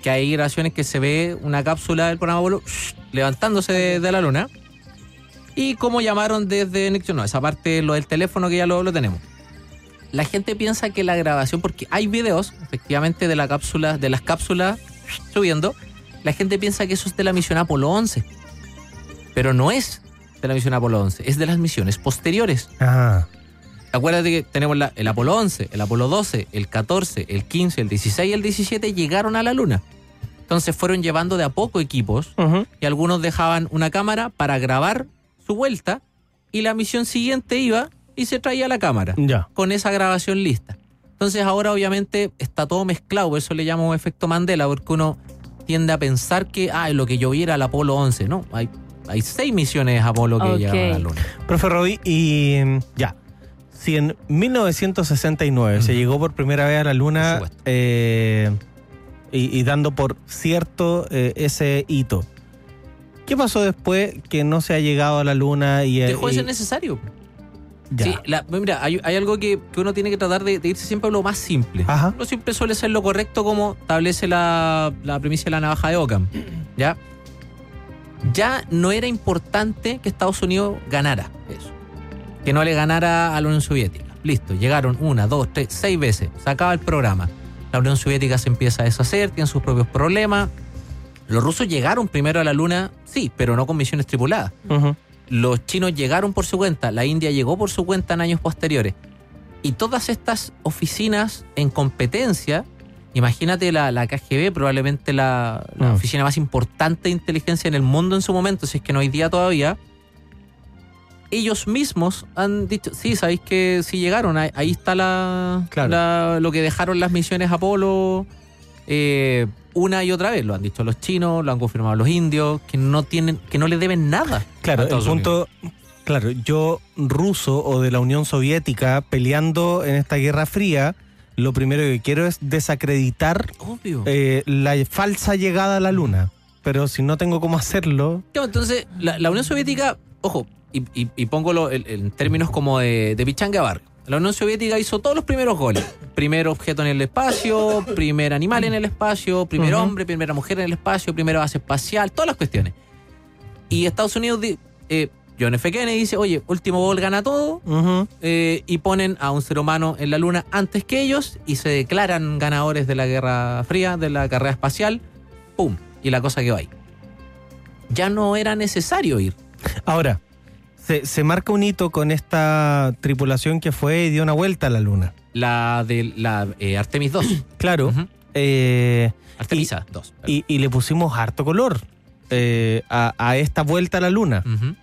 porque hay grabaciones que se ve una cápsula del programa Apolo levantándose de la luna. Y cómo llamaron desde Nixon, no, esa parte, lo del teléfono que ya lo tenemos. La gente piensa que la grabación, porque hay videos, efectivamente, de las cápsulas subiendo, la gente piensa que eso es de la misión Apolo 11. Pero no es de la misión Apolo 11, es de las misiones posteriores. Ajá. Acuérdate que tenemos el Apolo 11, el Apolo 12, el 14, el 15, el 16 y el 17 llegaron a la Luna. Entonces fueron llevando de a poco equipos y algunos dejaban una cámara para grabar su vuelta y la misión siguiente iba y se traía la cámara con esa grabación lista. Entonces ahora obviamente está todo mezclado, por eso le llamo efecto Mandela, porque uno tiende a pensar que lo que yo vi era el Apolo 11, ¿no? Hay 6 misiones Apolo que llegaron a la Luna. Profe Roby, y si en 1969 se llegó por primera vez a la Luna y dando por cierto ese hito, ¿qué pasó después que no se ha llegado a la Luna? Dejó de ser necesario. Sí, mira, hay algo que uno tiene que tratar de irse siempre a lo más simple. Ajá. Lo simple suele ser lo correcto, como establece la premisa de la navaja de Occam. Ya no era importante que Estados Unidos ganara eso, que no le ganara a la Unión Soviética. Listo, llegaron 1, 2, 3, 6 veces, se acaba el programa. La Unión Soviética se empieza a deshacer, tiene sus propios problemas. Los rusos llegaron primero a la Luna, sí, pero no con misiones tripuladas. Los chinos llegaron por su cuenta, la India llegó por su cuenta en años posteriores. Y todas estas oficinas en competencia, imagínate la KGB, probablemente la oficina más importante de inteligencia en el mundo en su momento, si es que no hay día todavía, ellos mismos han dicho, sí, sabéis que sí llegaron, ahí está lo que dejaron las misiones Apolo, una y otra vez, lo han dicho los chinos, lo han confirmado los indios, que no le deben nada. Claro, el punto, yo ruso o de la Unión Soviética peleando en esta Guerra Fría, lo primero que quiero es desacreditar la falsa llegada a la Luna. Pero si no tengo cómo hacerlo... Entonces, la Unión Soviética, ojo, y pongo en términos como de pichanga barrio. La Unión Soviética hizo todos los primeros goles. Primer objeto en el espacio, primer animal en el espacio, primer hombre, primera mujer en el espacio, primera base espacial, todas las cuestiones. Y Estados Unidos, John F. Kennedy dice, oye, último gol gana todo, y ponen a un ser humano en la Luna antes que ellos y se declaran ganadores de la Guerra Fría, de la carrera espacial, ¡pum! Y la cosa quedó ahí. Ya no era necesario ir. Ahora, se marca un hito con esta tripulación que fue y dio una vuelta a la Luna. La de Artemis 2. Claro. Artemisa 2. Y le pusimos harto color a esta vuelta a la Luna.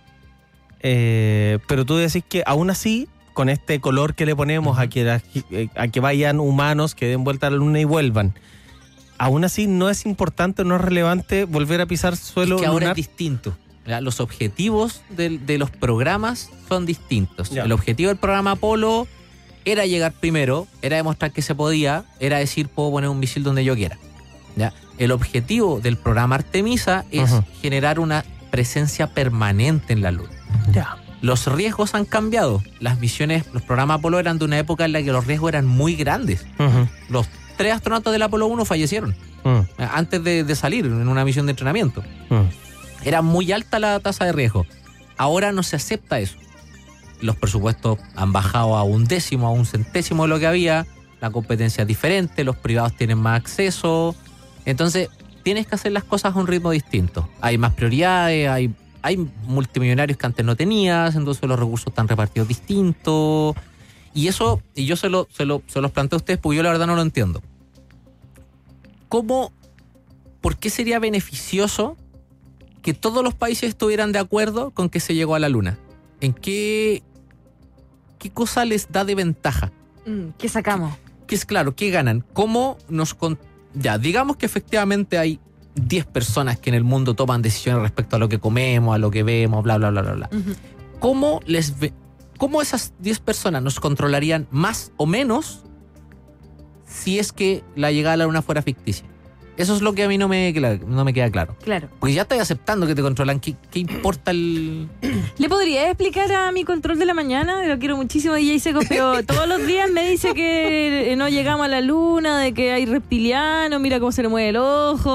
Pero tú decís que aún así, con este color que le ponemos a que vayan humanos, que den vuelta a la Luna y vuelvan, aún así no es importante, no es relevante volver a pisar suelo que ahora lunar. Es distinto. Los objetivos de los programas son distintos. El objetivo del programa Apolo era llegar primero, era demostrar que se podía, era decir, puedo poner un misil donde yo quiera. ¿Ya? El objetivo del programa Artemisa es generar una presencia permanente en la Luna. Los riesgos han cambiado. Las misiones, los programas Apolo eran de una época en la que los riesgos eran muy grandes. Los 3 astronautas del Apolo 1 fallecieron antes de salir en una misión de entrenamiento. Era muy alta la tasa de riesgo. Ahora no se acepta eso. Los presupuestos han bajado a 1/10, a 1/100 de lo que había. La competencia es diferente, los privados tienen más acceso. Entonces, tienes que hacer las cosas a un ritmo distinto. Hay más prioridades, hay multimillonarios que antes no tenías, entonces los recursos están repartidos distintos. Y eso, y yo se los planteo a ustedes porque yo la verdad no lo entiendo. ¿Por qué sería beneficioso que todos los países estuvieran de acuerdo con que se llegó a la Luna? ¿En qué cosa les da de ventaja? ¿Qué sacamos? ¿Qué ganan? Digamos que efectivamente hay 10 personas que en el mundo toman decisiones respecto a lo que comemos, a lo que vemos, bla, bla, bla, bla, bla. ¿Cómo esas 10 personas nos controlarían más o menos si es que la llegada a la Luna fuera ficticia? Eso es lo que a mí no me queda claro. Claro. Porque ya estoy aceptando que te controlan. ¿Qué importa el...? ¿Le podría explicar a mi control de la mañana? Lo quiero muchísimo, DJ Seco, pero todos los días me dice que no llegamos a la Luna, de que hay reptilianos, mira cómo se le mueve el ojo.